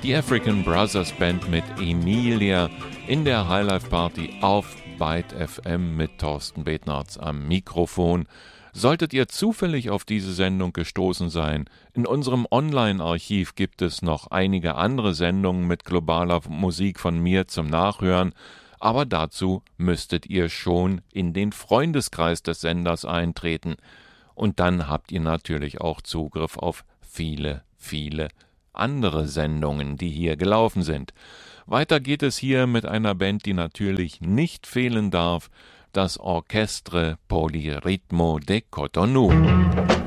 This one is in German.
Die African Brothers Band mit Emilia in der Highlife Party auf Byte FM mit Thorsten Betnarz am Mikrofon. Solltet ihr zufällig auf diese Sendung gestoßen sein, in unserem Online-Archiv gibt es noch einige andere Sendungen mit globaler Musik von mir zum Nachhören, aber dazu müsstet ihr schon in den Freundeskreis des Senders eintreten. Und dann habt ihr natürlich auch Zugriff auf viele andere Sendungen, die hier gelaufen sind. Weiter geht es hier mit einer Band, die natürlich nicht fehlen darf, das Orchestre Polyritmo de Cotonou.